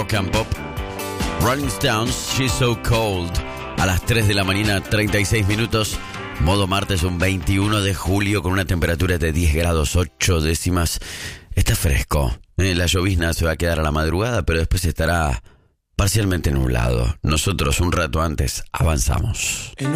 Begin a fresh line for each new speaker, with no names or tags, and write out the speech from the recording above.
Rock and Pop. Rolling Stones, She's So Cold. A las 3 de la mañana, 36 minutos. Modo martes, un 21 de julio, con una temperatura de 10 grados 8 décimas. Está fresco. La llovizna se va a quedar a la madrugada, pero después estará parcialmente nublado. Nosotros, un rato antes, avanzamos.